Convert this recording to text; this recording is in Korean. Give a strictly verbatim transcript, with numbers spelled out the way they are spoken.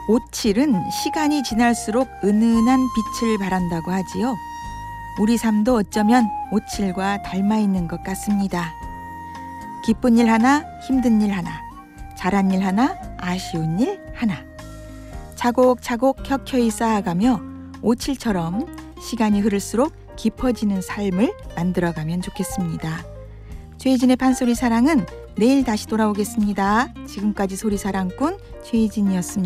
오칠은 시간이 지날수록 은은한 빛을 발한다고 하지요. 우리 삶도 어쩌면 오칠과 닮아 있는 것 같습니다. 기쁜 일 하나, 힘든 일 하나, 잘한 일 하나, 아쉬운 일 하나. 차곡차곡 켜켜이 쌓아가며 오칠처럼 시간이 흐를수록 깊어지는 삶을 만들어가면 좋겠습니다. 최희진의 판소리 사랑은 내일 다시 돌아오겠습니다. 지금까지 소리사랑꾼 최희진이었습니다.